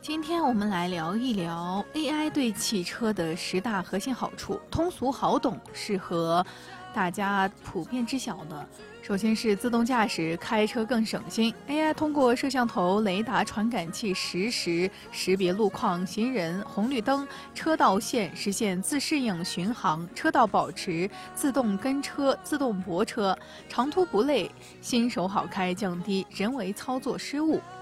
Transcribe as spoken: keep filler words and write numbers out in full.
今天我们来聊一聊 A I 对汽车的十大核心好处，通俗好懂，适合大家普遍知晓的。首先是自动驾驶，开车更省心。A I 通过摄像头、雷达、传感器实时识别路况、行人、红绿灯、车道线，实现自适应巡航、车道保持、自动跟车、自动泊车，长途不累，新手好开，降低人为操作失误。